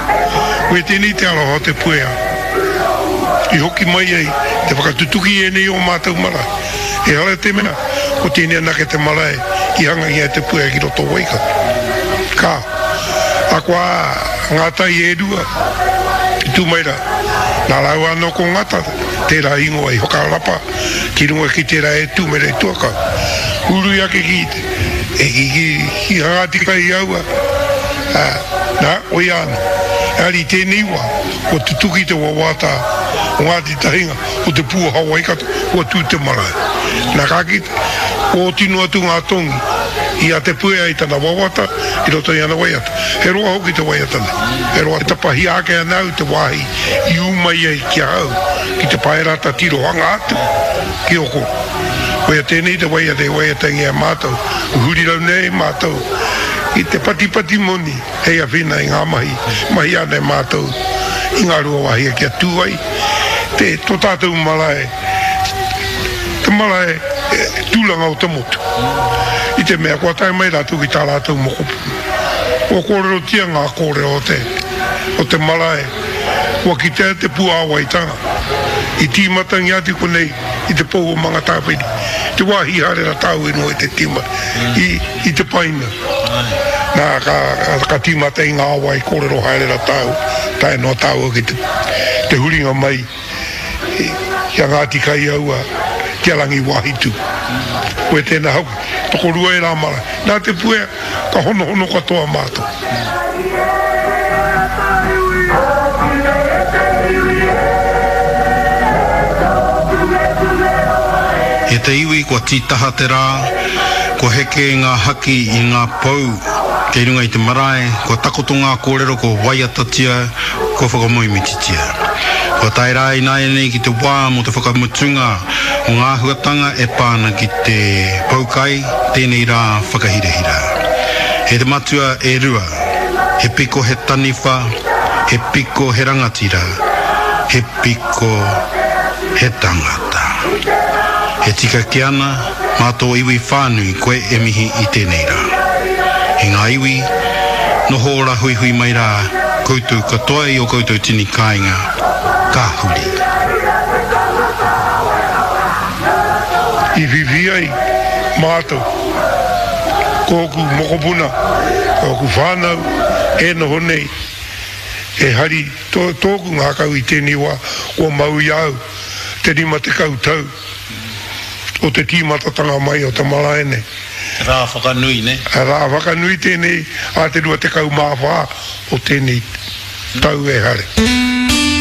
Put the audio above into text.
Koe tēnei te aloha te puea. I hoki mai ai, te whakatutuki e nei o mātou mara. E hala te mena, ko tēnei anake te marae, i hanga ia te puea ki roto waikato. Ka, a kua ngātai e rua, i tūmaira, nā lau anō ko ngata, tērā ingo ai hokarapa, ki runga ki tērā e tūmaira e tuaka. Uru ia ke ki te, e ki hangati kai aua, nā, oi ana, ari tēnei wa, ko tutuki te wawata, o ngāti tahinga, o te pua Hawaii kato, o tū te marae. Nā kākita, o tinu atu ngā tongi, i a te puea i tana wawata, i roto i ana waiata. He roa hoki te waiata ne. He roa te pahi ake anau te wahi, i umai ai kia hau, ki te paerata tiro hanga atu, ki oko. Koea tēnei te waiata ngia mātou, uhuri rau nei mātou, i te pati moni, hei a whina i ngā mahi ane mātou, i ngā rua wahi kia tūai, te tō tātou malae, te malae tūlanga o te motu. I te mea kua tai mai rātou ki tā rātou mokopu. O kōrero tia ngā kōrero o te malae, kua ki te pua awaitanga. I tīmatangi ati konei, i te pou o manga tāpini. Te wahi harera tāu ino i te tima, i te paina. Nā ka tīmata i ngā awai kōrero harera tāu, tae no tāu ki te huringa mai, ia ngāti kai aua, kia langi wahitu. Koe tēnā hau, toko rua e rā mara. Nā te puea, ka hono katoa mātou. E te iwi kua tītaha te rā, kua heke ngā haki i ngā pau, kei runga i te marae, kua takoto ngā kōrero, kua waiatatia, kua whakamoimititia. Kua tai rā i nāi nei ki te wā mo te whakamutunga o ngā huatanga e pāna ki te paukai, tēnei rā whakahirehira. He te matua e rua, he piko he taniwha, he piko he rangatira, he piko he tangata. He tika ki ana, mātou iwi whānui koe e mihi i tēnei rā. I ngā iwi, noho ora hui mai rā, koutou katoa i o koutou tini kāinga, ka huri. I vivi ai, mātou, kōku mokopuna, kōku whānau, e noho nei, e hari tōku ngā kau i tēnei wā, o mau i au, te rima te kautau, o te tīmatatanga mai o te malaene. Rā whakanui, ne? Rā whakanui tēnei, a te rua te kau māwha o tēnei tau e hare.